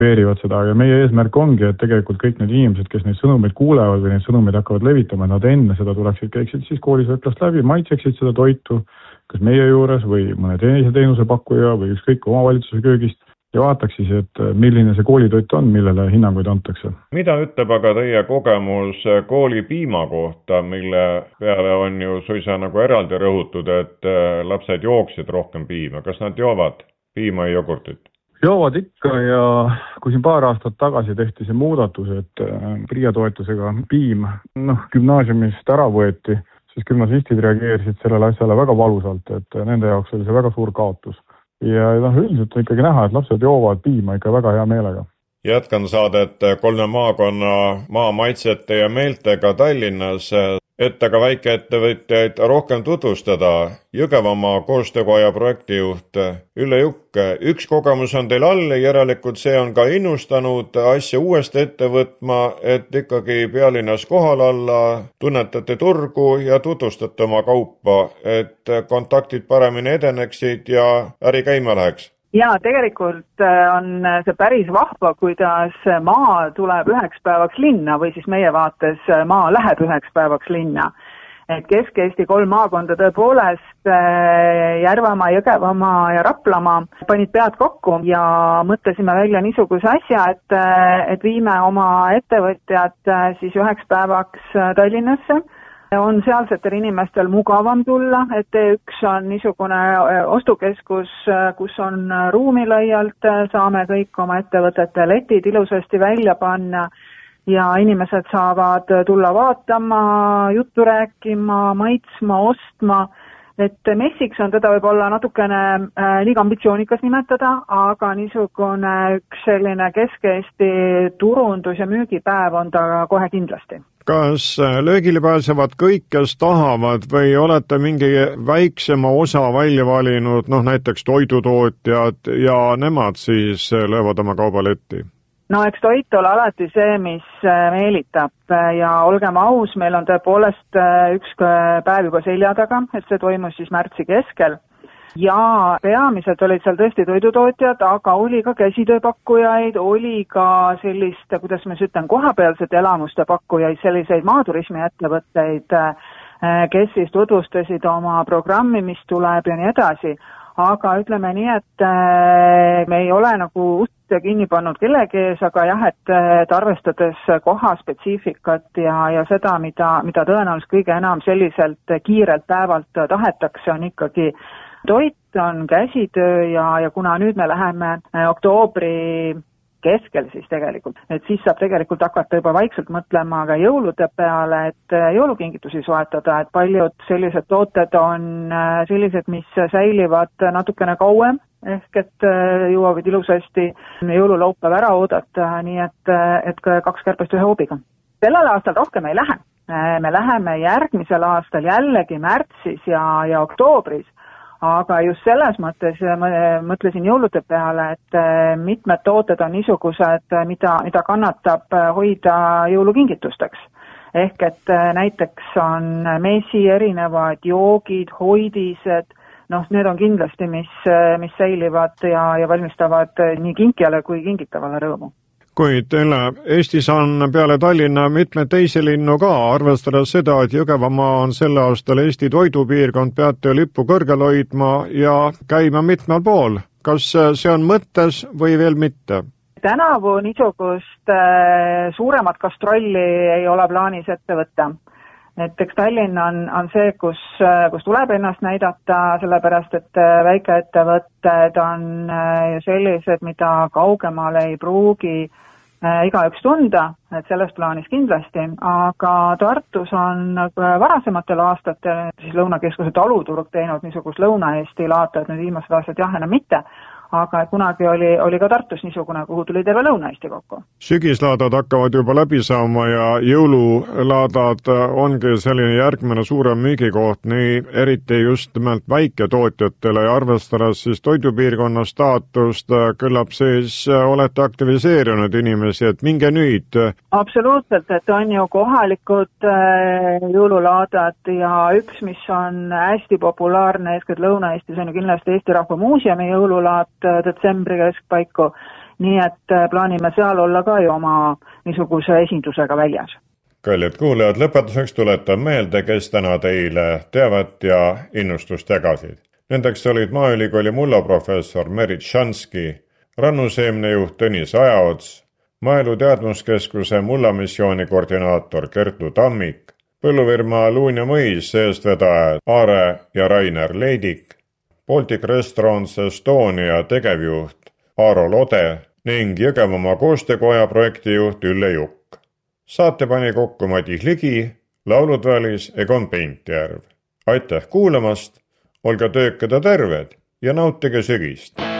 veerivad seda ja meie eesmärk ongi, et tegelikult kõik need inimesed, kes neid sõnumeid kuulevad või neid sõnumeid hakkavad levitama, nad enne seda tuleksid, käiksid siis koolisõklast läbi, maitseksid seda toitu, kas meie juures või mõne teise teenusepakkuja või ükskõik omavalitsuse köögist ja vaataks siis, et milline see koolitoit on, millele hinnanguid antakse. Mida ütleb aga teie kogemus kooli piima kohta, mille peale on ju suisa nagu eraldi rõhutud, et lapsed jooksid rohkem piima, kas nad joovad piima ja jogurtit? Joovad ikka ja kui siin paar aastat tagasi tehti see muudatus, et PRIA toetusega piim gümnaasiumist ära võeti, siis gümnasistid reageerisid sellele asjale väga valusalt, et nende jaoks oli see väga suur kaotus. Ja üldiselt on ikkagi näha, et lapsed joovad piima ikka väga hea meelega. Jätkan saadet 3 maakonna maa maitsete ja meeltega Tallinnas, et aga väikeettevõtjaid rohkem tutvustada. Jõgevamaa koostöökoja projektijuht Ülle Jukk, üks kogemus on teil all, järelikult see on ka innustanud asja uuesti ette võtma, et ikkagi pealinnas kohal olla, tunnetate turgu ja tutvustate oma kaupa, et kontaktid paremini edeneksid ja äri käima läheks. Ja tegelikult on see päris vahva, kuidas maa tuleb üheks päevaks linna või siis meie vaates maa läheb üheks päevaks linna. Et Kesk-Eesti 3 maakonda tõepoolest Järvamaa, Jõgevamaa ja Raplamaa panid pead kokku ja mõtlesime välja niisuguse asja, et viime oma ettevõtjad siis üheks päevaks Tallinnasse. On sealsetel inimestel mugavam tulla, et T1 on niisugune ostukeskus, kus on ruumi laialt, saame kõik oma ettevõtete letid ilusasti välja panna ja inimesed saavad tulla vaatama, juttu rääkima, maitsma, ostma. Et messiks on teda võib-olla natukene liiga ambitsioonikas nimetada, aga niisugune üks selline Kesk-Eesti turundus- ja müügipäev on ta kohe kindlasti. Kas löögile pääsevad kõik, kes tahavad või olete mingi väiksema osa välja valinud, näiteks toidutootjad ja nemad siis löövad oma kaubaletti? No eks toit ole alati see, mis meelitab ja olgem aus, meil on tõepoolest üks päev juba selja taga, et see toimus siis märtsi keskel. Ja peamiselt olid seal tõesti toidutootjad, aga oli ka käsitööpakkujaid, oli ka sellist, kuidas ma ütlen, kohapealsete elamuste pakkujaid, selliseid maaturismi ettevõtteid, kes siis tutvustasid oma programmi, mis tuleb ja nii edasi. Aga ütleme nii, et me ei ole nagu ust kinni pannud kellegi ees, aga jah, et arvestades koha spetsiifikat ja seda, mida tõenäoliselt kõige enam selliselt kiirelt päevalt tahetakse, on ikkagi toit, on käsitöö ja kuna nüüd me läheme oktoobri keskel siis tegelikult, et siis saab tegelikult hakata juba vaikselt mõtlema ka jõulude peale, et jõulukingitusi soetada, et paljud sellised tooted on sellised, mis säilivad natukene kauem, ehk et jõuavad ilusasti jõululaupäev ära oodata, nii et 2 kärbest 1 hoobiga. Sellel aastal rohkem ei lähe. Me läheme järgmisel aastal jällegi märtsis ja oktoobris, aga just selles mõttes mõtlesin jõulude peale, et mitmed tooted on niisugused, mida kannatab hoida jõulukingitusteks. Ehk et näiteks on mesi, erinevad joogid, hoidised, need on kindlasti, mis säilivad ja valmistavad nii kinkijale kui kingitavale rõõmu. Kuid Eestis on peale Tallinna mitmed teisi linnu ka, arvestades seda, et Jõgevamaa on selle aastal Eesti toidupiirkond, peate lippu kõrgel hoidma ja käima mitmel pool. Kas see on mõttes või veel mitte? Tänavu niisugust suuremat gastrolli ei ole plaanis ette võtta. Et eks Tallinn on see, kus tuleb ennast näidata, sellepärast et väikeettevõtted on sellised, mida kaugemale ei pruugi igaüks tunda, et selles plaanis kindlasti, aga Tartus on varasematel aastatel siis Lõunakeskuse taluturg teinud niisugust Lõuna-Eesti laata, et nüüd viimased aastad jah enam mitte, aga kunagi oli ka Tartus niisugune, kuhu tuli terve Lõuna-Eesti kokku. Sügislaadad hakkavad juba läbi saama ja jõululaadad ongi selline järgmine suurem müügikoht, nii eriti just nimelt väiketootjatele ja arvestades siis toidupiirkonna staatust, küllap siis olete aktiviseerinud inimesi, et minge nüüd. Absoluutselt, et on ju kohalikud jõululaadad ja üks, mis on hästi populaarne eeskätt Lõuna-Eestis, on ju kindlasti Eesti Rahva Muuseumi jõululaad detsembri keskpaiku nii et plaanime seal olla ka ju oma niisuguse esindusega väljas. Kallid kuulajad, lõpetuseks tuletan meelde, kes täna teile teavet ja innustust jagasid. Nendeks olid Maaülikooli mullaprofessor Merit Šanski, rannuseemnejuht Tõnis Ajaots, Maaelu Teadmuskeskuse mullamissiooni koordinaator Kertu Tammik, põllufirma Luun ja Mõis eestvedajad Aare ja Rainer Leidik, Baltic Restaurants Estonia tegevjuht Aaro Lode ning Jõgevamaa koostöökoja projektijuht Ülle Jukk. Saate pani kokku Madis Ligi, laulud valis Egon Pentjärv. Aitäh kuulamast, olge töökad ja terved ja nautige sügist!